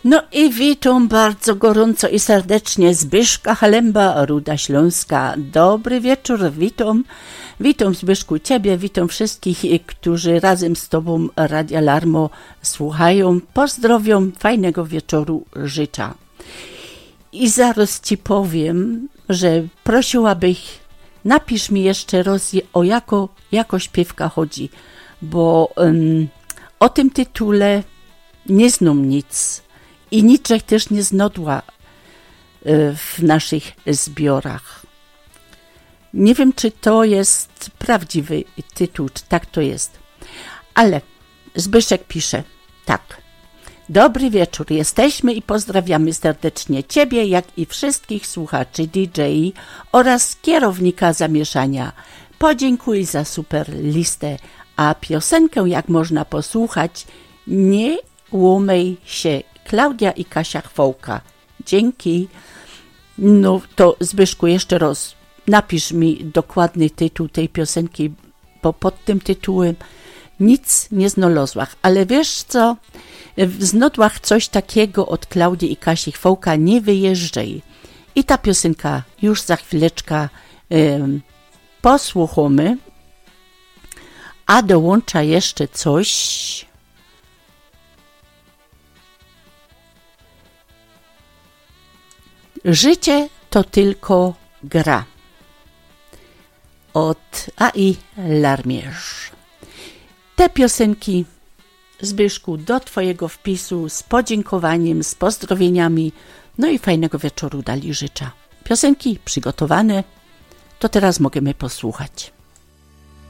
No i witam bardzo gorąco i serdecznie Zbyszka Halemba, Ruda Śląska. Dobry wieczór, witam Zbyszku Ciebie, witam wszystkich, którzy razem z Tobą Radia Larmo słuchają. Pozdrowiam, fajnego wieczoru życzę. I zaraz Ci powiem, że prosiłabym, napisz mi jeszcze raz, o jako śpiewka chodzi, bo o tym tytule nie znam nic. I niczego też nie znodła w naszych zbiorach. Nie wiem, czy to jest prawdziwy tytuł, czy tak to jest. Ale Zbyszek pisze tak. Dobry wieczór, jesteśmy i pozdrawiamy serdecznie Ciebie, jak i wszystkich słuchaczy DJ oraz kierownika zamieszania. Podziękuj za super listę, a piosenkę jak można posłuchać, nie łomej się. Klaudia i Kasia Chwołka. Dzięki. No to Zbyszku jeszcze raz napisz mi dokładny tytuł tej piosenki, bo pod tym tytułem nic nie znalazłam. Ale wiesz co? Znalazłam coś takiego od Klaudii i Kasi Chwołka, nie wyjeżdżaj. I ta piosenka już za chwileczkę posłuchamy. A dołącza jeszcze coś. Życie to tylko gra. Od A.I. Larmierz. Te piosenki, Zbyszku, do Twojego wpisu z podziękowaniem, z pozdrowieniami, no i fajnego wieczoru dali życzę. Piosenki przygotowane, to teraz możemy posłuchać.